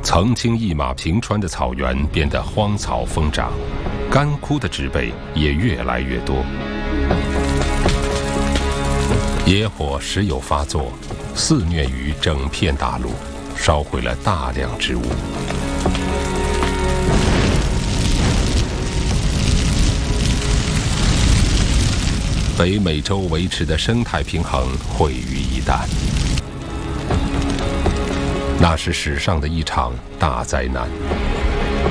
曾经一马平川的草原变得荒草疯长，干枯的植被也越来越多。野火时有发作，肆虐于整片大陆，烧毁了大量植物。北美洲维持的生态平衡毁于一旦。那是史上的一场大灾难。